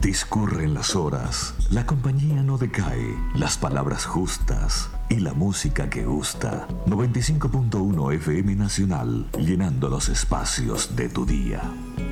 Discurren las horas, la compañía no decae, las palabras justas y la música que gusta. 95.1 FM Nacional, llenando los espacios de tu día.